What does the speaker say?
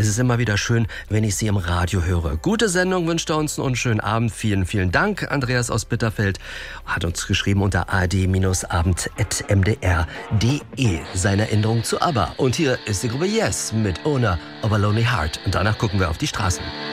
Es ist immer wieder schön, wenn ich Sie im Radio höre. Gute Sendung wünscht er uns und schönen Abend. Vielen, vielen Dank. Andreas aus Bitterfeld hat uns geschrieben unter ad-abend@mdr.de seine Erinnerung zu ABBA. Und hier ist die Gruppe Yes mit Owner of a Lonely Heart. Und danach gucken wir auf die Straßen.